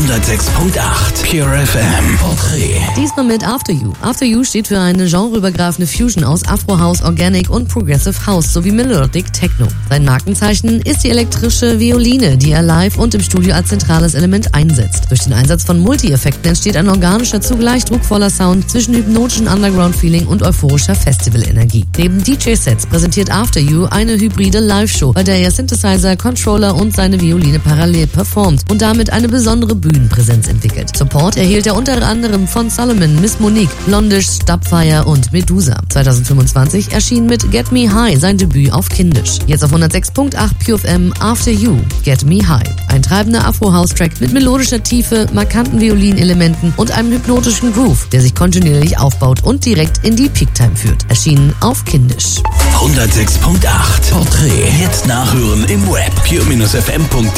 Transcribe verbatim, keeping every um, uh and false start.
hundertsechs Komma acht Pure F M Porträt. Diesmal mit After You. After You steht für eine genreübergreifende Fusion aus Afro House, Organic und Progressive House sowie Melodic Techno. Sein Markenzeichen ist die elektrische Violine, die er live und im Studio als zentrales Element einsetzt. Durch den Einsatz von Multi-Effekten entsteht ein organischer, zugleich druckvoller Sound zwischen hypnotischen Underground-Feeling und euphorischer Festival-Energie. Neben D J-Sets präsentiert After You eine hybride Live-Show, bei der er Synthesizer, Controller und seine Violine parallel performt und damit eine besondere Bühnenpräsenz entwickelt. Support erhielt er unter anderem von Solomon, Miss Monique, Blondish, Dubfire und Medusa. zwanzig fünfundzwanzig erschien mit Get Me High sein Debüt auf Kindisch. Jetzt auf hundertsechs Komma acht Pure F M After You, Get Me High. Ein treibender Afro-House-Track mit melodischer Tiefe, markanten Violinelementen und einem hypnotischen Groove, der sich kontinuierlich aufbaut und direkt in die Peaktime führt. Erschienen auf Kindisch. hundertsechs Komma acht Porträt. Jetzt nachhören im Web. pure F M punkt de